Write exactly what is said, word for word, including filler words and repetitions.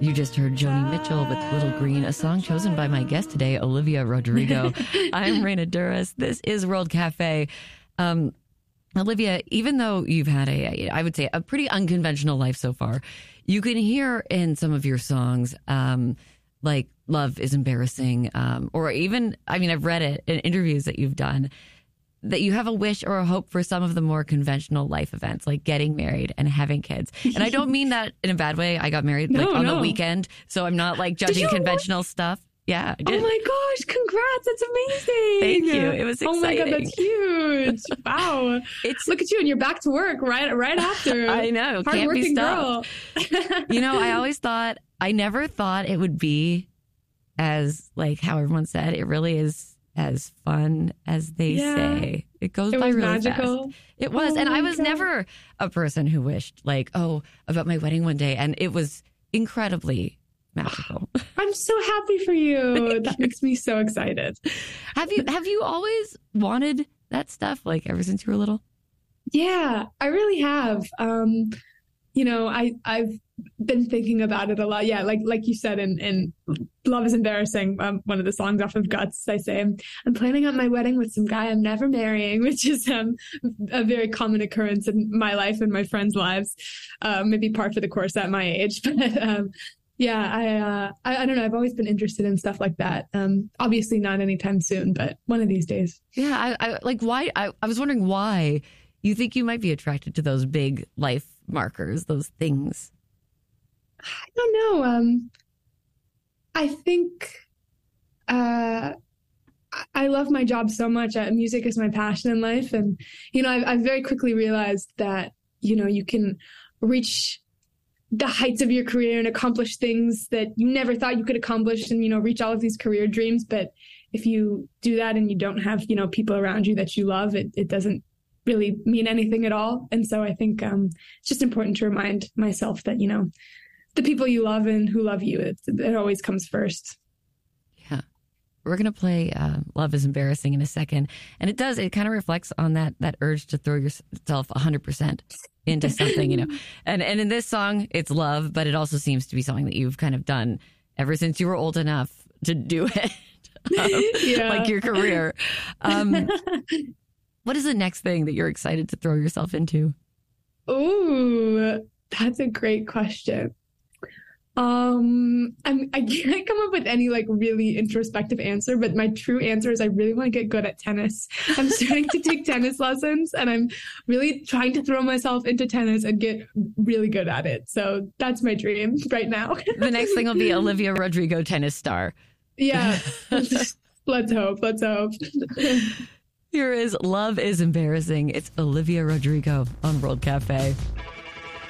You just heard Joni Mitchell with Little Green, a song chosen by my guest today, Olivia Rodrigo. I'm Reina Duras. This is World Cafe. Um, Olivia, even though you've had a, I would say, a pretty unconventional life so far, you can hear in some of your songs, um, like Love is Embarrassing, um, or even, I mean, I've read it in interviews that you've done, that you have a wish or a hope for some of the more conventional life events, like getting married and having kids. And I don't mean that in a bad way. I got married like no, on no. the weekend, so I'm not like judging conventional stuff. Yeah. I did. Oh my gosh, congrats. That's amazing. Thank you. It was exciting. Oh my God, that's huge. Wow. It's Look at you, and you're back to work right right after. I know. Can't be stopped. Girl. You know, I always thought, I never thought it would be as, like how everyone said, it really is as fun as they yeah. say. It goes it by was really magical. fast. It was. Oh and I was God. never a person who wished like, oh, about my wedding one day. And it was incredibly magical. I'm so happy for you. That makes me so excited. Have you have you always wanted that stuff, like ever since you were little? Yeah, I really have. Um, you know, I, I've been thinking about it a lot. Yeah, like like you said, in, in Love is Embarrassing, um, one of the songs off of Guts, I say, I'm planning on my wedding with some guy I'm never marrying, which is um, a very common occurrence in my life and my friends' lives. Uh, maybe par for the course at my age. But um, yeah, I, uh, I I don't know. I've always been interested in stuff like that. Um, obviously not anytime soon, but one of these days. Yeah, I, I like why I, I was wondering why you think you might be attracted to those big life markers, those things. I don't know. Um, I think uh, I love my job so much. Uh, music is my passion in life. And, you know, I've, I've very quickly realized that, you know, you can reach the heights of your career and accomplish things that you never thought you could accomplish and, you know, reach all of these career dreams. But if you do that and you don't have, you know, people around you that you love, it, it doesn't really mean anything at all. And so I think um, it's just important to remind myself that, you know, the people you love and who love you, it, it always comes first. Yeah. We're going to play uh, Love is Embarrassing in a second. And it does, it kind of reflects on that that urge to throw yourself one hundred percent into something, you know. And and in this song, it's love, but it also seems to be something that you've kind of done ever since you were old enough to do it. um, yeah. Like your career. Um, what is the next thing that you're excited to throw yourself into? Ooh, that's a great question. Um, I'm, I can't come up with any like really introspective answer, but my true answer is I really want to get good at tennis. I'm starting to take tennis lessons and I'm really trying to throw myself into tennis and get really good at it. So that's my dream right now. The next thing will be Olivia Rodrigo, tennis star. Yeah. Let's hope. Let's hope. Here is Love is Embarrassing. It's Olivia Rodrigo on World Cafe.